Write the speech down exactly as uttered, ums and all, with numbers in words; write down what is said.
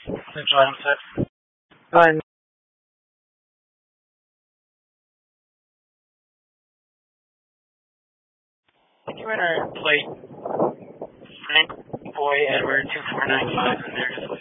Central item set. Go ahead. Can you enter plate Frank Boy Edward two four nine five in there, please?